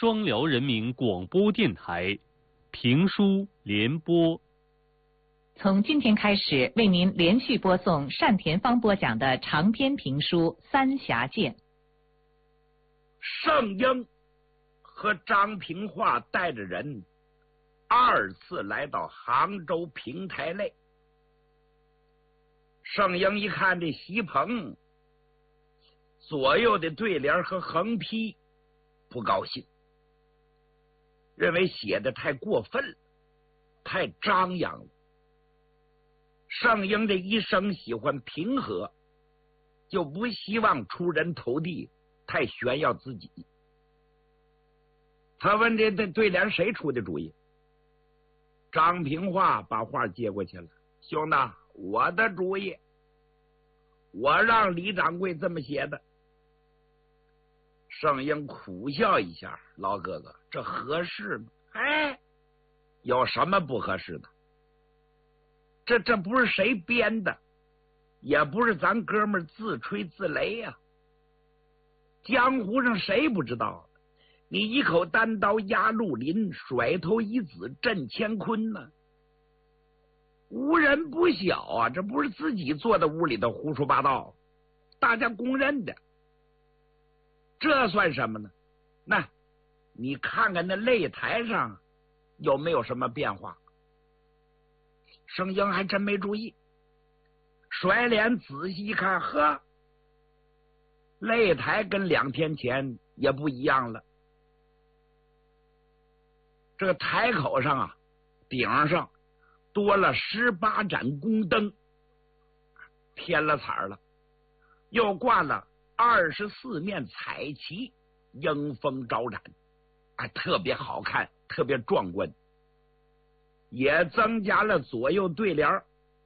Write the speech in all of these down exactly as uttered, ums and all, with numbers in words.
双辽人民广播电台评书联播。 从今天开始，为您连续播送单田芳播讲的长篇评书《三峡剑》。 盛英和张平化带着人二次来到杭州平台内。盛英一看这席棚左右的对联和横批，不高兴，认为写的太过分了，太张扬了。盛英这一生喜欢平和，就不希望出人头地，太炫耀自己。他问这这对联谁出的主意？张平化把话接过去了：兄弟，我的主意，我让李掌柜这么写的。盛英苦笑一下：老哥哥，这合适吗？哎，有什么不合适的？这这不是谁编的，也不是咱哥们自吹自擂呀、啊。江湖上谁不知道？你一口单刀压绿林，甩头一子震乾坤呢、啊，无人不晓啊！这不是自己坐在屋里头胡说八道，大家公认的。这算什么呢？那你看看那擂台上有没有什么变化？盛英还真没注意，甩脸仔细一看，呵，擂台跟两天前也不一样了。这个台口上啊，顶上多了十八盏宫灯，添了彩了，又挂了二十四面彩旗，迎风招展，啊，特别好看，特别壮观。也增加了左右对联。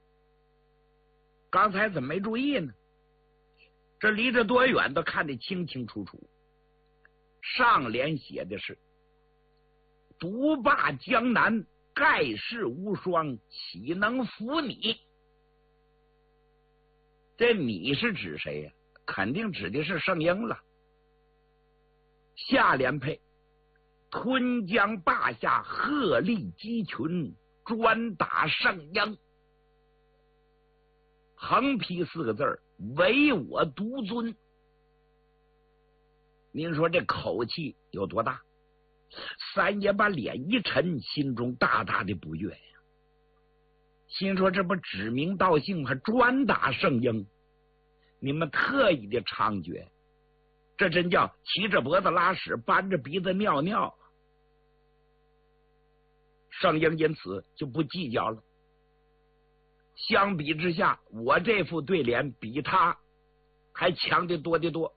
刚才怎么没注意呢？这离着多远都看得清清楚楚。上联写的是独霸江南，盖世无双，岂能服你？这你是指谁呀、啊？肯定指的是盛英了。下联配吞江霸下，鹤立鸡群，专打盛英。横批四个字儿：唯我独尊。您说这口气有多大？三爷把脸一沉，心中大大的不悦呀。心说这不指名道姓，还专打盛英，你们特意的猖獗，这真叫骑着脖子拉屎，扳着鼻子尿尿。盛英因此就不计较了。相比之下，我这副对联比他还强得多得多。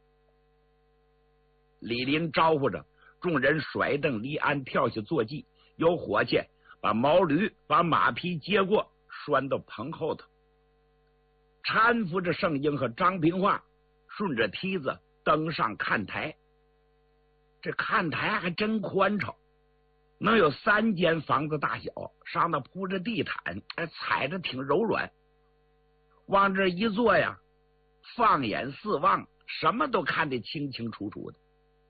李林招呼着众人甩蹬离鞍，跳下坐骑，有伙计把毛驴把马匹接过，拴到棚后头，搀扶着盛英和张平化顺着梯子登上看台。这看台还真宽敞，能有三间房子大小，上面铺着地毯，哎，踩着挺柔软。往这一坐呀，放眼四望，什么都看得清清楚楚的。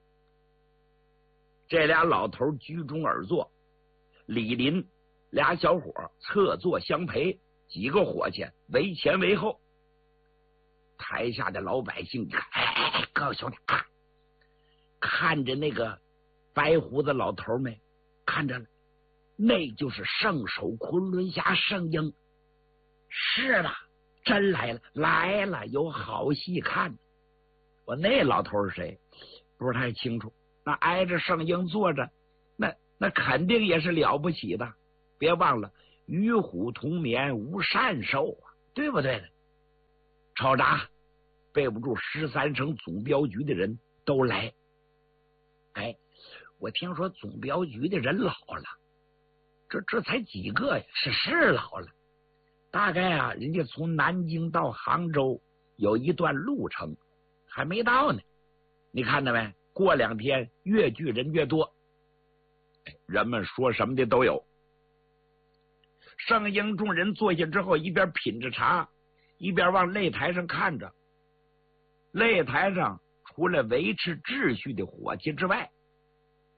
这俩老头居中而坐，李林俩小伙侧坐相陪，几个伙计为前为后。台下的老百姓，哎哎哎，各位兄弟啊，看着那个白胡子老头没？看着了，那就是圣手昆仑侠盛英。是的，真来了，来了，有好戏看。我那老头是谁？不是太清楚。那挨着盛英坐着，那那肯定也是了不起的。别忘了，与虎同眠无善兽啊，对不对？瞅着，背不住十三省总镖局的人都来。哎，我听说总镖局的人老了，这这才几个呀？是是老了，大概啊，人家从南京到杭州有一段路程，还没到呢。你看到没？过两天越聚人越多，人们说什么的都有。盛英众人坐下之后，一边品着茶，一边往擂台上看着。擂台上除了维持秩序的伙计之外，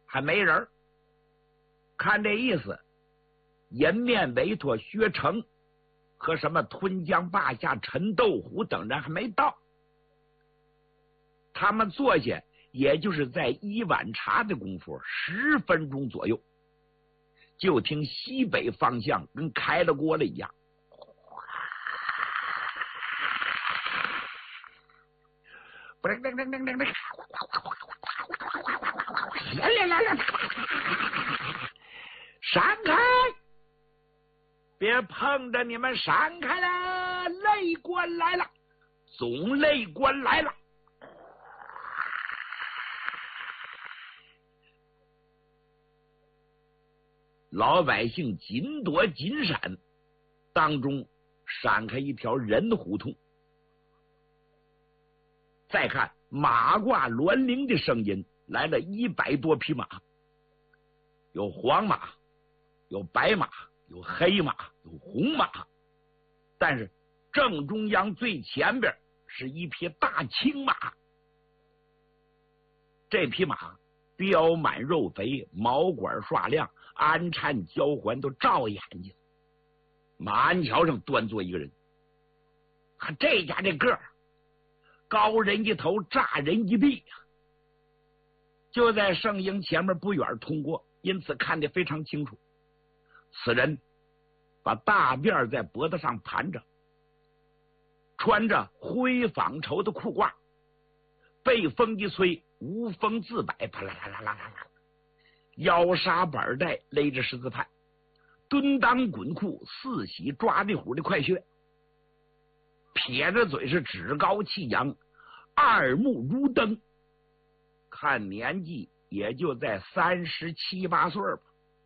还没人。看这意思，颜面委托薛成和什么吞江霸下陈斗虎等人还没到，他们坐下也就是在一碗茶的功夫，十分钟左右，就听西北方向跟开了锅了一样，闪开！别碰着你们，闪开了！内官来了，总内官来了。老百姓紧躲紧闪，当中闪开一条人胡同。再看马挂銮铃的声音，来了一百多匹马，有黄马，有白马，有黑马，有红马，但是正中央最前边是一匹大青马。这匹马膘满肉肥，毛管刷亮，鞍颤交环都照眼睛。马鞍桥上端坐一个人，看这家这个儿高人一头，炸人一臂，就在圣婴前面不远通过，因此看得非常清楚。此人把大辫在脖子上盘着，穿着灰纺绸的裤褂，被风一吹，无风自摆，啪啦啦啦啦啦啦，腰纱板带勒着十字派，蹲裆滚裤，四喜抓地虎的快靴，撇着嘴是趾高气扬，二目如灯，看年纪也就在三十七八岁吧。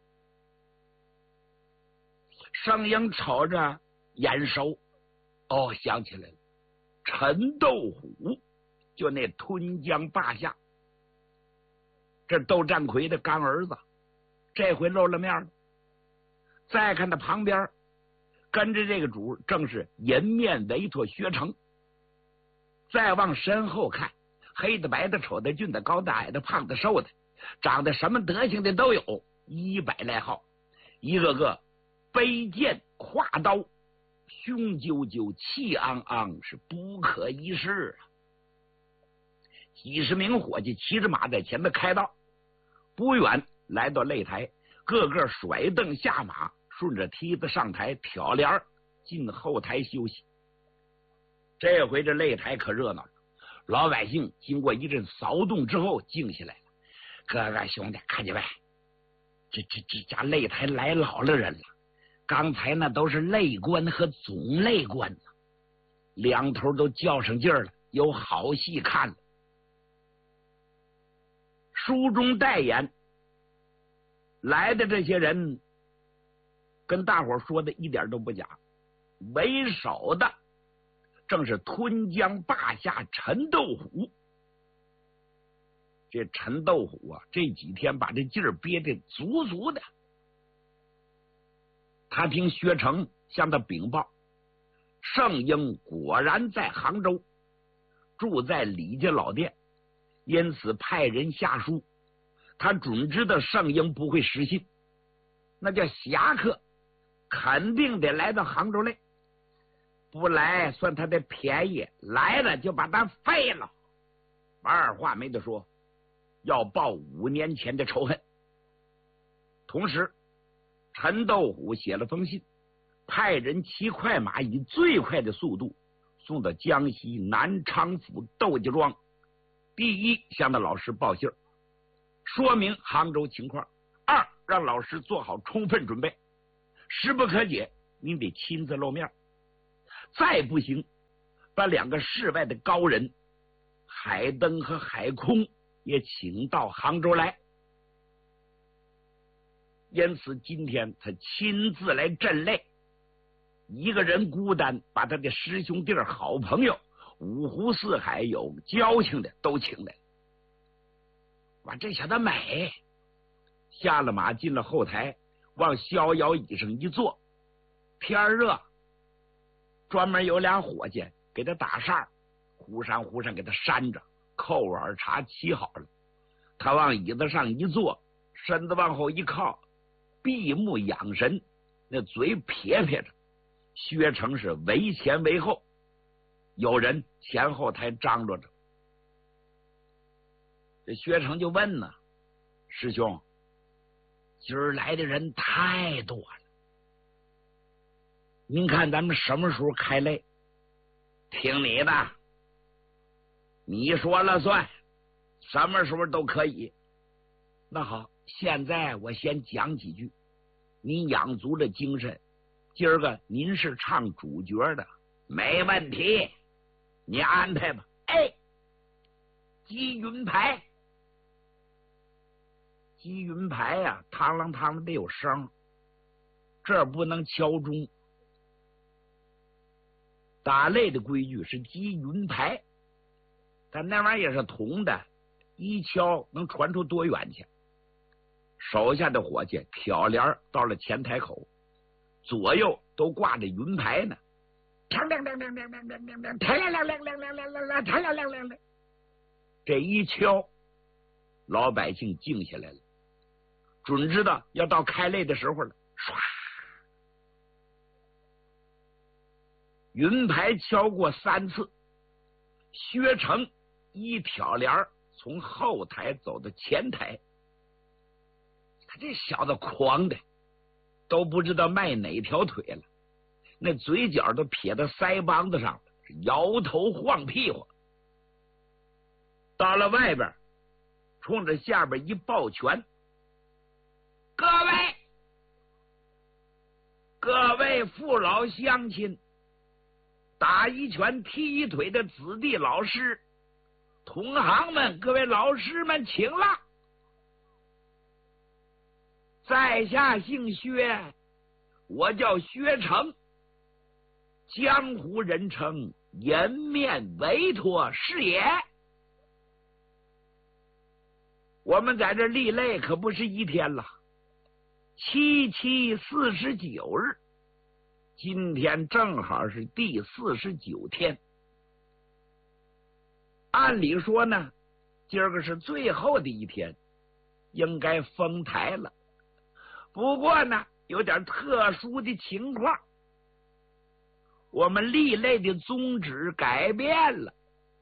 圣婴瞅着眼熟，哦，想起来了，陈斗虎，就那吞江霸下，这窦占魁的干儿子，这回露了面了。再看他旁边跟着这个主正是颜面委托薛成。再往身后看，黑的白的丑的俊的高的矮的胖的瘦的，长得什么德行的都有，一百来号，一个个背剑挎刀，雄赳赳气昂昂，是不可一世啊。几十名伙计骑着马在前面开道，不远来到擂台，个个甩蹬下马，顺着梯子上台，挑帘进后台休息。这回这擂台可热闹了，老百姓经过一阵骚动之后静下来了。哥哥兄弟，看见没？这这这家擂台来老了人了，刚才那都是擂官和总擂官呢，两头都较上劲儿了，有好戏看了。书中代言来的这些人跟大伙说的一点都不假，为首的正是吞江霸下陈斗虎。这陈斗虎啊，这几天把这劲儿憋得足足的。他听薛成向他禀报，圣婴果然在杭州，住在李家老店，因此派人下书。他准知道圣婴不会失信，那叫侠客，肯定得来到杭州来，不来算他的便宜，来了就把他废了。二话没得说，要报五年前的仇恨。同时陈斗虎写了封信，派人骑快马以最快的速度送到江西南昌府窦家庄，第一向他老师报信，说明杭州情况；二让老师做好充分准备，时不可解，您得亲自露面。再不行，把两个世外的高人海登和海空也请到杭州来。因此今天他亲自来镇擂，一个人孤单把他的师兄弟好朋友五湖四海有交情的都请来。哇，这小子美！下了马进了后台，往逍遥椅上一坐，天热，专门有俩伙计给他打扇，忽闪忽闪给他扇着，扣碗茶沏好了。他往椅子上一坐， 身子往后一靠，闭目养神，那嘴撇撇着。薛成是为前为后，有人前后台张罗着。这薛成就问呢：“师兄，今儿来的人太多了，您看咱们什么时候开擂？”“听你的，你说了算，什么时候都可以。”“那好，现在我先讲几句，你养足了精神。今儿个您是唱主角的，没问题，你安排吧。”“哎，击云牌，击云牌呀、啊，嘡啷嘡啷得有声，这儿不能敲钟。打擂的规矩是击云牌，但那玩意儿也是铜的，一敲能传出多远去？”手下的伙计挑帘到了前台口，左右都挂着云牌呢，亮亮亮亮亮亮亮亮亮，亮亮亮亮亮亮亮亮亮，亮亮亮亮亮。这一敲，老百姓静下来了，准知道要到开擂的时候了。唰，云牌敲过三次，薛成一挑帘从后台走到前台。他这小子狂的都不知道迈哪条腿了，那嘴角都撇到腮帮子上，摇头晃屁股。到了外边，冲着下边一抱拳：“各位各位父老乡亲，打一拳踢一腿的子弟老师同行们，各位老师们请了。在下姓薛，我叫薛成，江湖人称颜面委托是也。我们在这立擂可不是一天了，七七四十九日，今天正好是第四十九天。按理说呢，今儿个是最后的一天，应该封台了。不过呢，有点特殊的情况，我们立擂的宗旨改变了，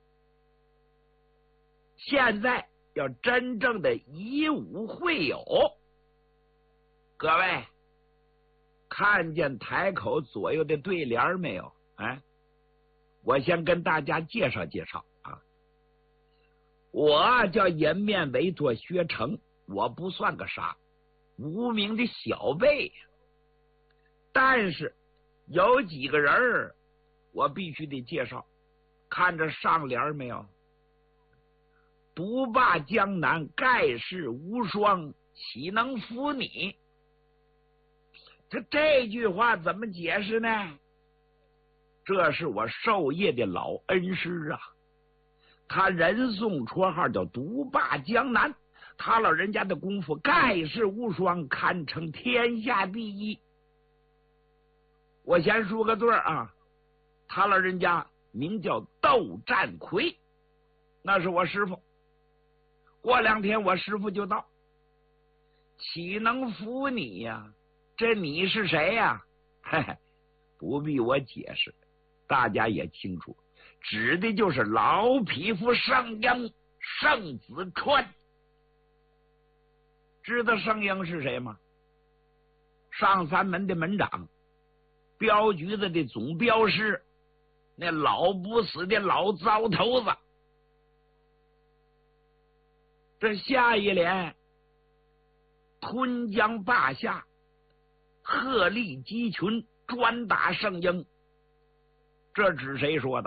现在要真正的以武会友。各位看见台口左右的对联没有？哎，我先跟大家介绍介绍啊，我叫颜面委托薛成，我不算个啥，无名的小辈，但是有几个人我必须得介绍。看着上联没有？独霸江南，盖世无双，岂能服你？这这句话怎么解释呢？这是我授业的老恩师啊，他人送绰号叫独霸江南，他老人家的功夫盖世无双，堪称天下第一。我先说个对啊，他老人家名叫窦占魁，那是我师傅。过两天我师傅就到，岂能服你呀？这你是谁呀？嘿嘿，不必我解释，大家也清楚，指的就是老匹夫圣婴盛子川。知道圣婴是谁吗？上三门的门长，镖局子的总镖师，那老不死的老糟头子。这下一联，吞江霸下，鹤立鸡群，专打圣婴，这指谁说的？